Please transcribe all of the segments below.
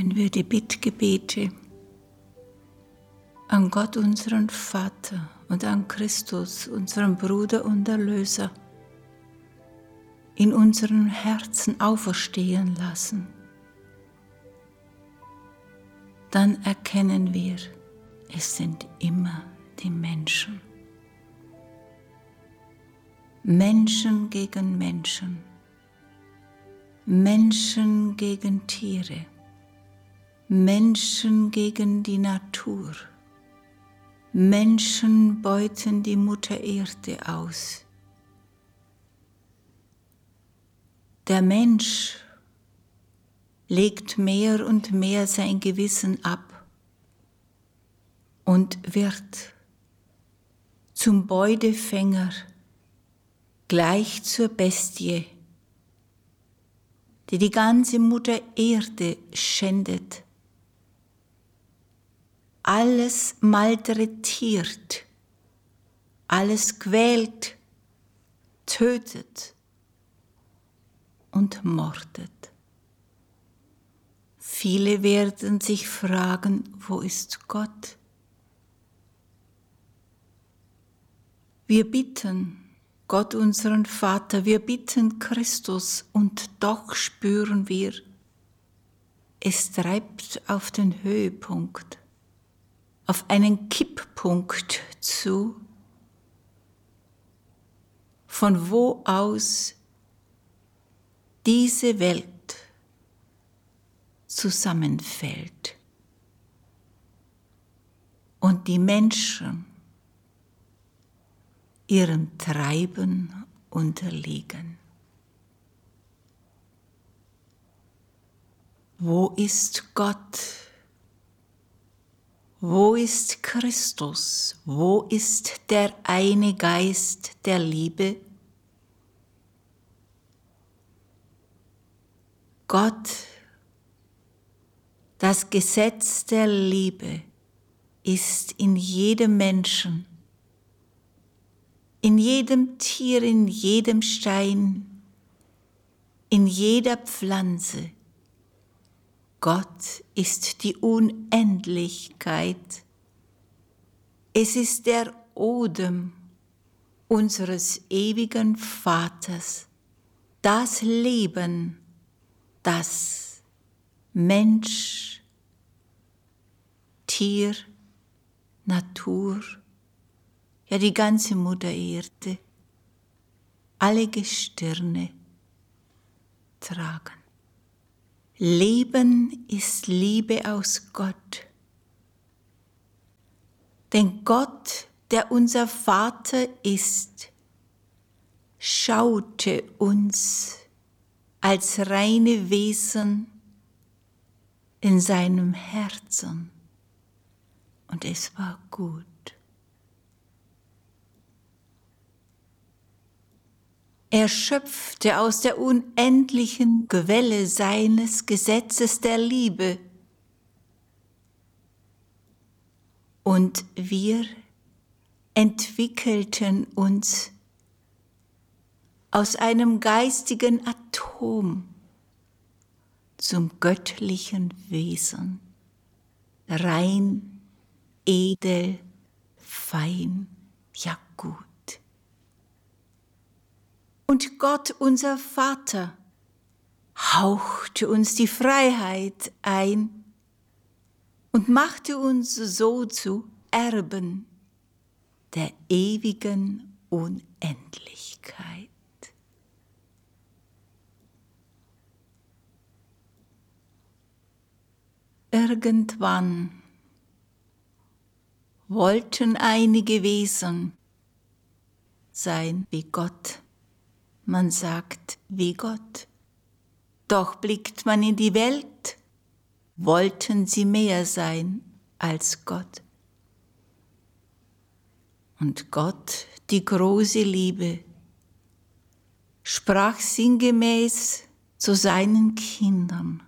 wenn wir die Bittgebete an Gott, unseren Vater, und an Christus, unseren Bruder und Erlöser, in unseren Herzen auferstehen lassen, dann erkennen wir, es sind immer die Menschen. Menschen gegen Menschen, Menschen gegen Tiere, Menschen gegen die Natur. Menschen beuten die Mutter Erde aus. Der Mensch legt mehr und mehr sein Gewissen ab und wird zum Beutefänger, gleich zur Bestie, die die ganze Mutter Erde schändet, alles malträtiert, alles quält, tötet und mordet. Viele werden sich fragen, wo ist Gott? Wir bitten Gott, unseren Vater, wir bitten Christus, und doch spüren wir, es treibt auf den Höhepunkt, auf einen Kipppunkt zu, von wo aus diese Welt zusammenfällt und die Menschen ihrem Treiben unterliegen. Wo ist Gott? Wo ist Christus? Wo ist der eine Geist der Liebe? Gott, das Gesetz der Liebe ist in jedem Menschen, in jedem Tier, in jedem Stein, in jeder Pflanze. Gott ist die Unendlichkeit. Es ist der Odem unseres ewigen Vaters, das Leben, das Mensch, Tier, Natur, ja die ganze Mutter Erde, alle Gestirne tragen. Leben ist Liebe aus Gott. Denn Gott, der unser Vater ist, schaute uns als reine Wesen in seinem Herzen, und es war gut. Er schöpfte aus der unendlichen Quelle seines Gesetzes der Liebe, und wir entwickelten uns aus einem geistigen Atom zum göttlichen Wesen, rein, edel, fein, ja gut. Und Gott, unser Vater, hauchte uns die Freiheit ein und machte uns so zu Erben der ewigen Unendlichkeit. Irgendwann wollten einige Wesen sein wie Gott. Man sagt, wie Gott. Doch blickt man in die Welt, wollten sie mehr sein als Gott. Und Gott, die große Liebe, sprach sinngemäß zu seinen Kindern: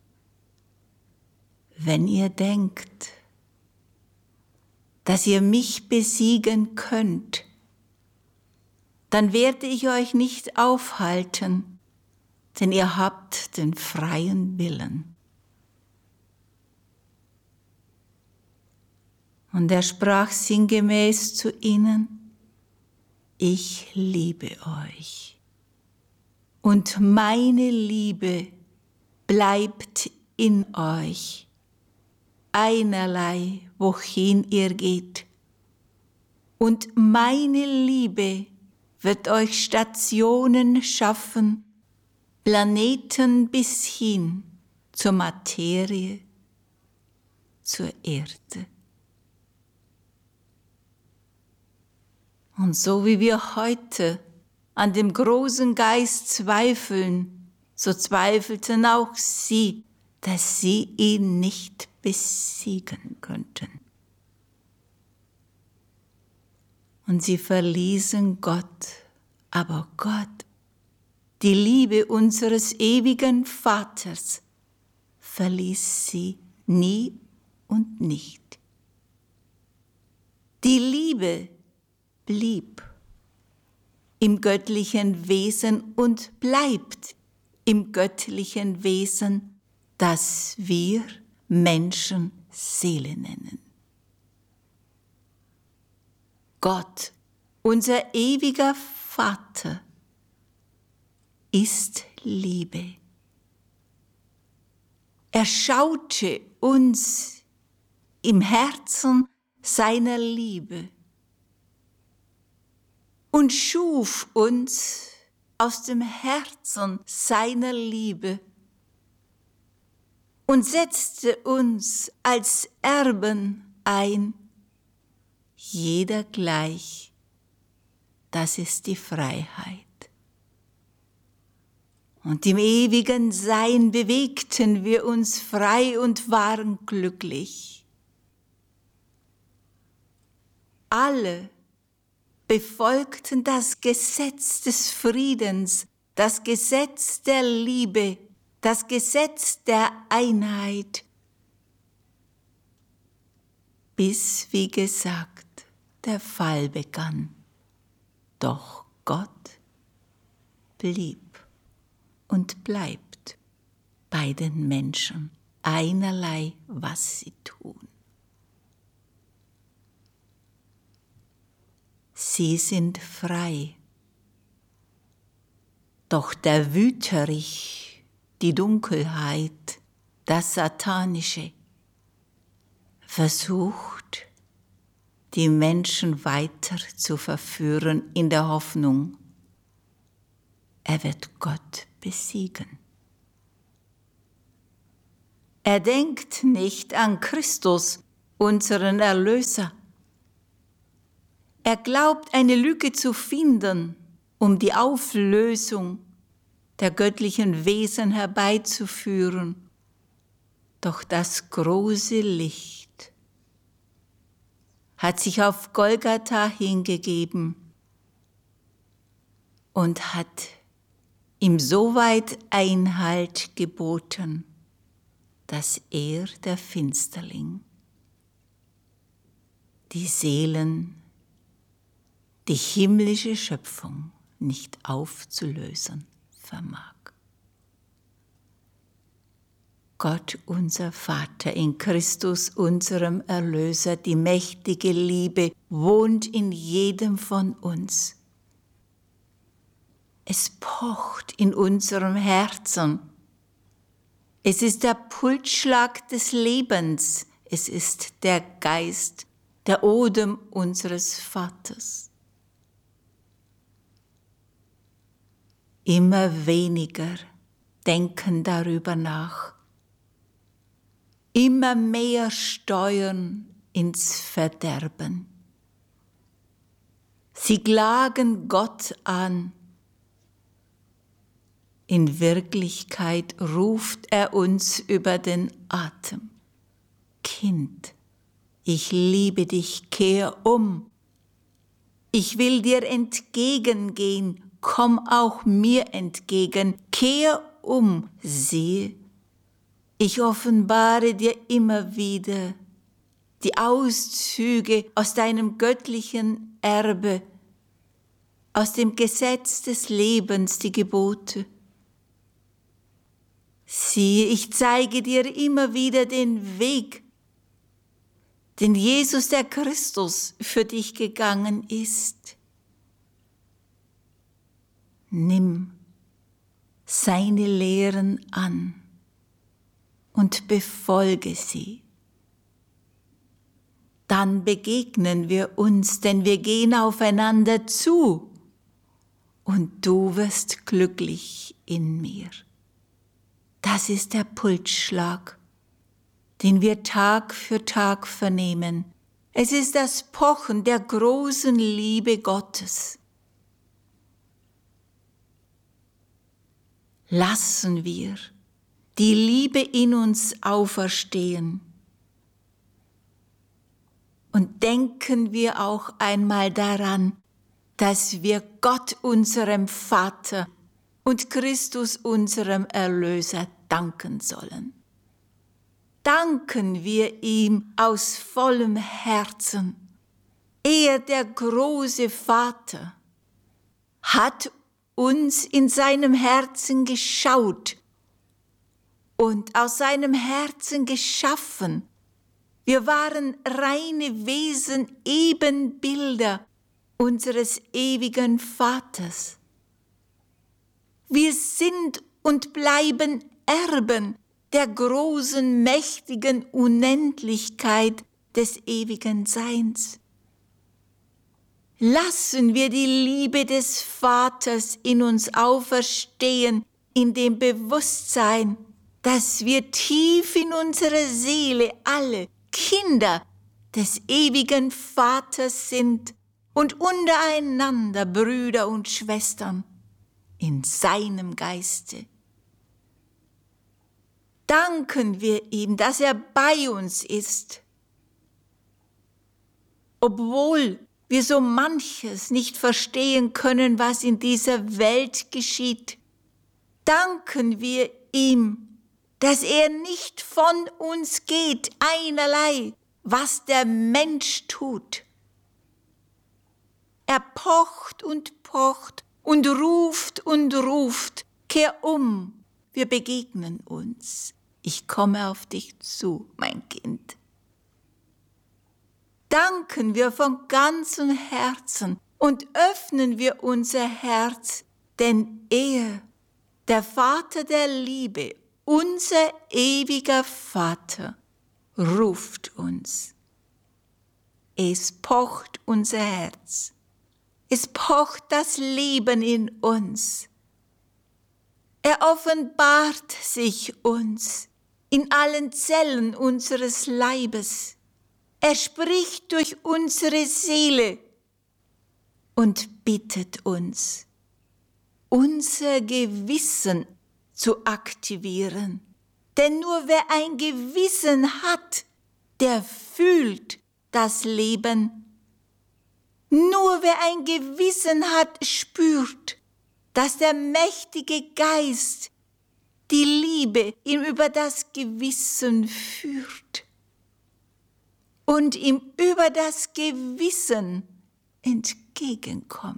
Wenn ihr denkt, dass ihr mich besiegen könnt, dann werde ich euch nicht aufhalten, denn ihr habt den freien Willen. Und er sprach sinngemäß zu ihnen: Ich liebe euch, und meine Liebe bleibt in euch, einerlei, wohin ihr geht. Und meine Liebe wird euch Stationen schaffen, Planeten bis hin zur Materie, zur Erde. Und so wie wir heute an dem großen Geist zweifeln, so zweifelten auch sie, dass sie ihn nicht besiegen könnten. Und sie verließen Gott, aber Gott, die Liebe unseres ewigen Vaters, verließ sie nie und nicht. Die Liebe blieb im göttlichen Wesen und bleibt im göttlichen Wesen, das wir Menschen Seele nennen. Gott, unser ewiger Vater, ist Liebe. Er schaute uns im Herzen seiner Liebe und schuf uns aus dem Herzen seiner Liebe und setzte uns als Erben ein, jeder gleich. Das ist die Freiheit. Und im ewigen Sein bewegten wir uns frei und waren glücklich. Alle befolgten das Gesetz des Friedens, das Gesetz der Liebe, das Gesetz der Einheit, bis, wie gesagt, der Fall begann. Doch Gott blieb und bleibt bei den Menschen, einerlei, was sie tun. Sie sind frei, doch der Wüterich, die Dunkelheit, das Satanische, versucht, die Menschen weiter zu verführen in der Hoffnung, er wird Gott besiegen. Er denkt nicht an Christus, unseren Erlöser. Er glaubt, eine Lücke zu finden, um die Auflösung der göttlichen Wesen herbeizuführen. Doch das große Licht hat sich auf Golgatha hingegeben und hat ihm soweit Einhalt geboten, dass er, der Finsterling, die Seelen, die himmlische Schöpfung nicht aufzulösen vermag. Gott, unser Vater, in Christus, unserem Erlöser, die mächtige Liebe wohnt in jedem von uns. Es pocht in unserem Herzen. Es ist der Pulsschlag des Lebens. Es ist der Geist, der Odem unseres Vaters. Immer weniger denken darüber nach. Immer mehr steuern ins Verderben. Sie klagen Gott an. In Wirklichkeit ruft er uns über den Atem. Kind, ich liebe dich, kehr um. Ich will dir entgegengehen, komm auch mir entgegen, kehr um, siehe. Ich offenbare dir immer wieder die Auszüge aus deinem göttlichen Erbe, aus dem Gesetz des Lebens, die Gebote. Siehe, ich zeige dir immer wieder den Weg, den Jesus der Christus für dich gegangen ist. Nimm seine Lehren an und befolge sie. Dann begegnen wir uns, denn wir gehen aufeinander zu und du wirst glücklich in mir. Das ist der Pulsschlag, den wir Tag für Tag vernehmen. Es ist das Pochen der großen Liebe Gottes. Lassen wir die Liebe in uns auferstehen. Und denken wir auch einmal daran, dass wir Gott, unserem Vater, und Christus, unserem Erlöser, danken sollen. Danken wir ihm aus vollem Herzen. Er, der große Vater, hat uns in seinem Herzen geschaut und aus seinem Herzen geschaffen. Wir waren reine Wesen, Ebenbilder unseres ewigen Vaters. Wir sind und bleiben Erben der großen, mächtigen Unendlichkeit des ewigen Seins. Lassen wir die Liebe des Vaters in uns auferstehen, in dem Bewusstsein, dass wir tief in unserer Seele alle Kinder des ewigen Vaters sind und untereinander Brüder und Schwestern in seinem Geiste. Danken wir ihm, dass er bei uns ist. Obwohl wir so manches nicht verstehen können, was in dieser Welt geschieht, danken wir ihm, dass er nicht von uns geht, einerlei, was der Mensch tut. Er pocht und ruft, kehr um, wir begegnen uns. Ich komme auf dich zu, mein Kind. Danken wir von ganzem Herzen und öffnen wir unser Herz, denn er, der Vater der Liebe, unser ewiger Vater, ruft uns. Es pocht unser Herz. Es pocht das Leben in uns. Er offenbart sich uns in allen Zellen unseres Leibes. Er spricht durch unsere Seele und bittet uns, unser Gewissen zu aktivieren. Denn nur wer ein Gewissen hat, der fühlt das Leben. Nur wer ein Gewissen hat, spürt, dass der mächtige Geist die Liebe ihm über das Gewissen führt und ihm über das Gewissen entgegenkommt.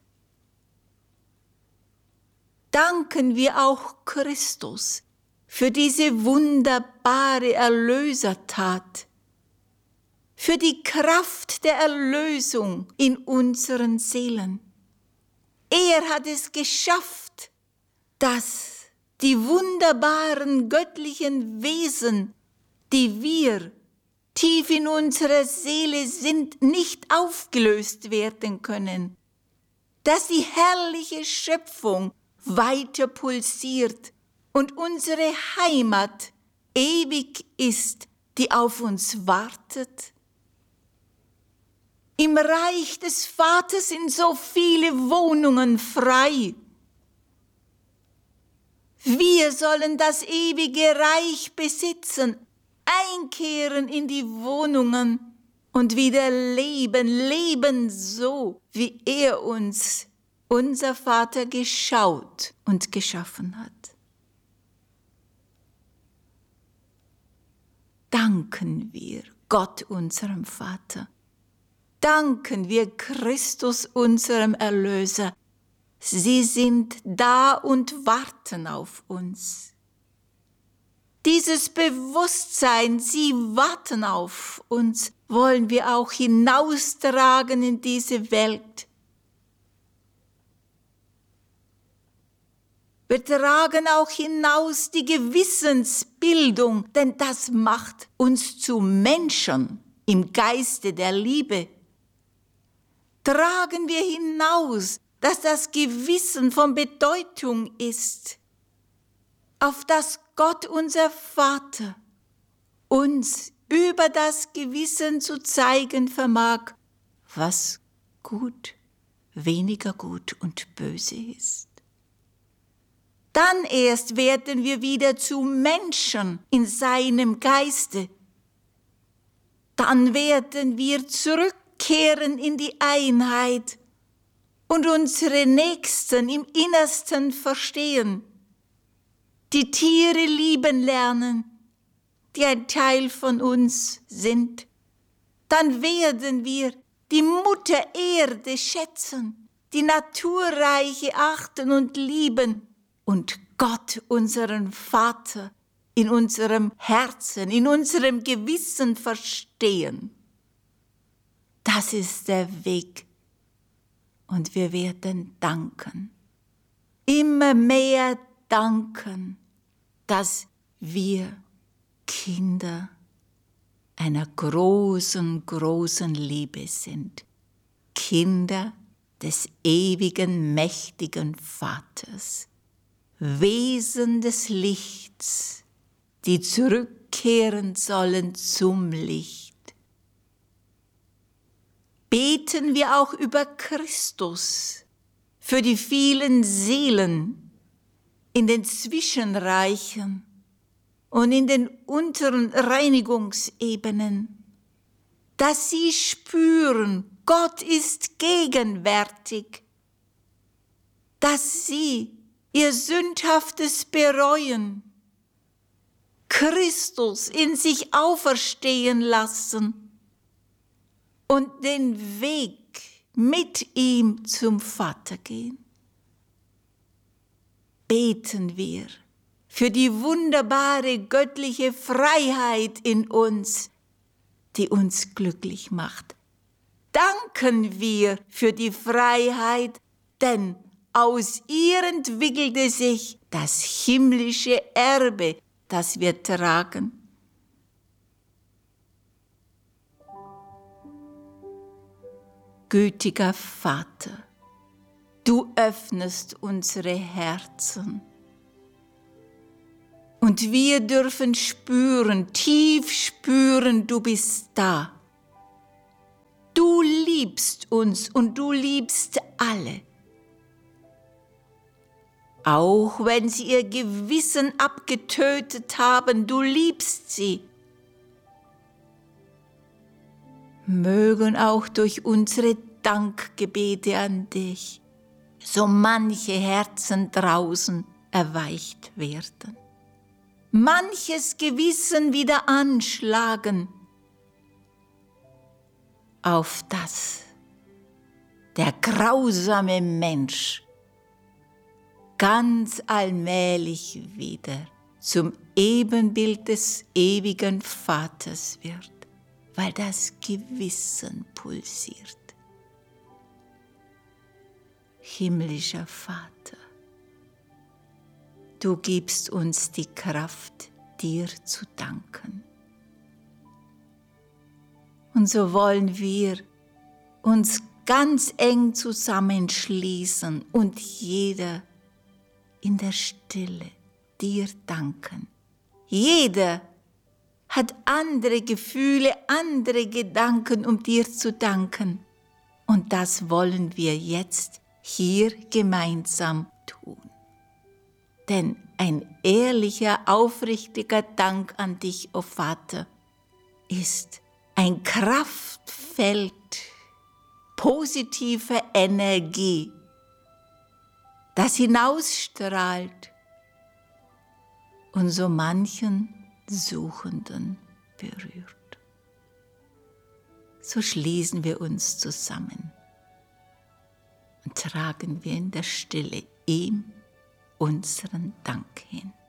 Danken wir auch Christus für diese wunderbare Erlösertat, für die Kraft der Erlösung in unseren Seelen. Er hat es geschafft, dass die wunderbaren göttlichen Wesen, die wir tief in unserer Seele sind, nicht aufgelöst werden können, dass die herrliche Schöpfung weiter pulsiert und unsere Heimat ewig ist, die auf uns wartet. Im Reich des Vaters sind so viele Wohnungen frei. Wir sollen das ewige Reich besitzen, einkehren in die Wohnungen und wieder leben so, wie er uns, unser Vater, geschaut und geschaffen hat. Danken wir Gott, unserem Vater. Danken wir Christus, unserem Erlöser. Sie sind da und warten auf uns. Die dieses Bewusstsein, sie warten auf uns, wollen wir auch hinaustragen in diese Welt. Wir tragen auch hinaus die Gewissensbildung, denn das macht uns zu Menschen im Geiste der Liebe. Tragen wir hinaus, dass das Gewissen von Bedeutung ist, auf das Gott, unser Vater, uns über das Gewissen zu zeigen vermag, was gut, weniger gut und böse ist. Dann erst werden wir wieder zu Menschen in seinem Geiste. Dann werden wir zurückkehren in die Einheit und unsere Nächsten im Innersten verstehen, die Tiere lieben lernen, die ein Teil von uns sind. Dann werden wir die Mutter Erde schätzen, die Naturreiche achten und lieben und Gott, unseren Vater, in unserem Herzen, in unserem Gewissen verstehen. Das ist der Weg. Und wir werden danken, immer mehr danken, dass wir Kinder einer großen, großen Liebe sind. Kinder des ewigen, mächtigen Vaters. Wesen des Lichts, die zurückkehren sollen zum Licht. Beten wir auch über Christus, für die vielen Seelen in den Zwischenreichen und in den unteren Reinigungsebenen, dass sie spüren, Gott ist gegenwärtig, dass sie ihr sündhaftes Bereuen, Christus in sich auferstehen lassen und den Weg mit ihm zum Vater gehen. Beten wir für die wunderbare göttliche Freiheit in uns, die uns glücklich macht. Danken wir für die Freiheit, denn aus ihr entwickelte sich das himmlische Erbe, das wir tragen. Gütiger Vater, du öffnest unsere Herzen. Und wir dürfen spüren, tief spüren, du bist da. Du liebst uns und du liebst alle. Auch wenn sie ihr Gewissen abgetötet haben, du liebst sie. Mögen auch durch unsere Dankgebete an dich so manche Herzen draußen erweicht werden. Manches Gewissen wieder anschlagen, auf das der grausame Mensch ganz allmählich wieder zum Ebenbild des ewigen Vaters wird, weil das Gewissen pulsiert. Himmlischer Vater, du gibst uns die Kraft, dir zu danken. Und so wollen wir uns ganz eng zusammenschließen und jeder in der Stille dir danken. Jeder hat andere Gefühle, andere Gedanken, um dir zu danken. Und das wollen wir jetzt hier gemeinsam tun. Denn ein ehrlicher, aufrichtiger Dank an dich, o Vater, ist ein Kraftfeld positiver Energie, das hinausstrahlt und so manchen Suchenden berührt. So schließen wir uns zusammen und tragen wir in der Stille ihm unseren Dank hin.